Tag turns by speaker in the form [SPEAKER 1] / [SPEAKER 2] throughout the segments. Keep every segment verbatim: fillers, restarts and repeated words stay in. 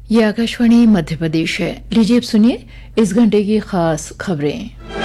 [SPEAKER 1] ये आकाशवाणी मध्य प्रदेश है। लीजिए अब सुनिए इस घंटे की खास खबरें।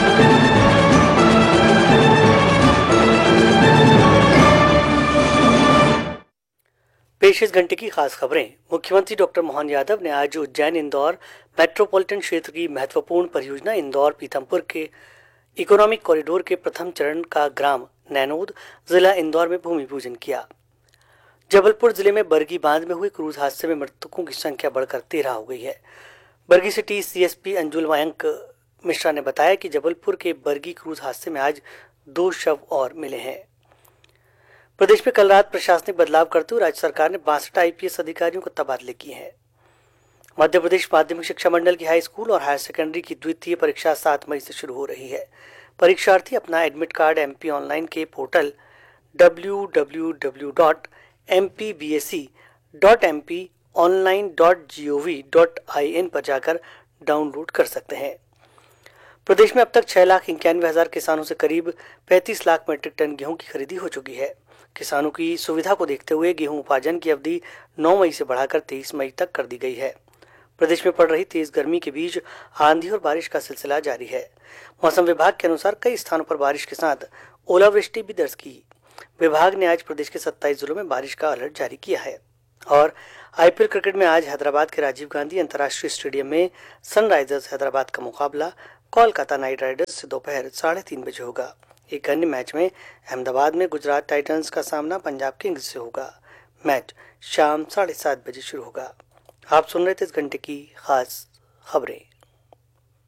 [SPEAKER 2] पेश इस घंटे की खास खबरें। मुख्यमंत्री डॉक्टर मोहन यादव ने आज उज्जैन इंदौर मेट्रोपॉलिटन क्षेत्र की महत्वपूर्ण परियोजना इंदौर पीथमपुर के इकोनॉमिक कॉरिडोर के प्रथम चरण का ग्राम नैनोद जिला इंदौर में भूमि पूजन किया। जबलपुर जिले में बरगी बांध में हुए क्रूज हादसे में मृतकों की संख्या बढ़कर तेरह हो गई है। बरगी सिटी सीएसपी अंजुल मयंक मिश्रा ने बताया कि जबलपुर के बरगी क्रूज हादसे में आज दो शव और मिले हैं। प्रदेश में कल रात प्रशासनिक बदलाव करते हुए राज्य सरकार ने बासठ आईपीएस अधिकारियों को तबादले किए हैं। मध्य प्रदेश माध्यमिक शिक्षा मंडल की हाई स्कूल और हायर सेकेंडरी की द्वितीय परीक्षा सात मई से शुरू हो रही है। परीक्षार्थी अपना एडमिट कार्ड एमपी ऑनलाइन के portal W W W dot M P B S E dot M P online dot G O V dot I N पर जाकर डाउनलोड कर सकते हैं। प्रदेश में अब तक छह लाख इक्यानवे हजार किसानों से करीब पैंतीस लाख मीट्रिक टन गेहूं की खरीदी हो चुकी है। किसानों की सुविधा को देखते हुए गेहूं उपार्जन की अवधि नौ मई से बढ़ाकर तेईस मई तक कर दी गई है। प्रदेश में पड़ रही तेज गर्मी के बीच आंधी और बारिश का सिलसिला जारी है। मौसम विभाग के अनुसार कई स्थानों पर बारिश के साथ ओलावृष्टि भी दर्ज की। विभाग ने आज प्रदेश के सत्ताईस जिलों में बारिश का अलर्ट जारी किया है। और आईपीएल क्रिकेट में आज हैदराबाद के राजीव गांधी अंतर्राष्ट्रीय स्टेडियम में सनराइजर्स हैदराबाद का मुकाबला कोलकाता नाइट राइडर्स से दोपहर साढ़े तीन बजे होगा। एक अन्य मैच में अहमदाबाद में गुजरात टाइटंस का सामना पंजाब किंग्स से होगा। मैच शाम साढ़े सात बजे शुरू होगा। आप सुन रहे थे इस घंटे की खास खबरें।